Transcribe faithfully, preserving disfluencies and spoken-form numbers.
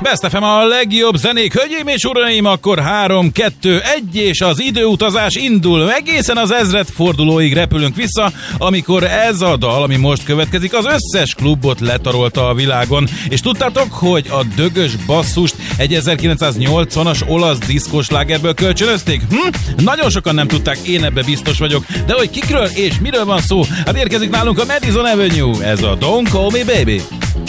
Best ef em a legjobb zenék, hölgyeim és uraim, akkor három, kettő, egy, és az időutazás indul. Egészen az ezredfordulóig repülünk vissza, amikor ez a dal, ami most következik, az összes klubot letarolta a világon. És tudtátok, hogy a dögös basszust egy ezerkilencszáznyolcvanas olasz diszkos slágerből kölcsönözték? Hm? Nagyon sokan nem tudták, én ebbe biztos vagyok. De hogy kikről és miről van szó? Hát érkezik nálunk a Madison Avenue, ez a Don't Call Me Baby.